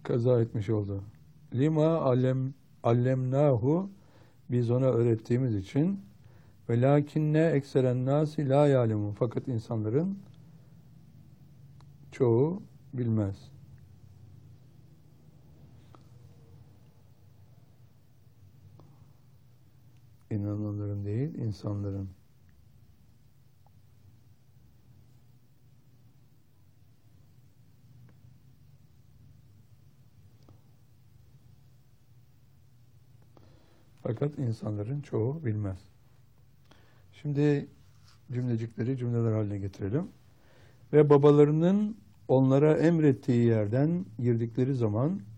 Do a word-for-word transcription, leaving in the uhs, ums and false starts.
kaza etmiş oldu. Lima allem allemnahu, biz ona öğrettiğimiz için, ve lakinne ekseren nasi la ya'lemun, fakat insanların çoğu bilmez. İnananların değil, insanların. Fakat insanların çoğu bilmez. Şimdi cümlecikleri cümleler haline getirelim. Ve babalarının onlara emrettiği yerden girdikleri zaman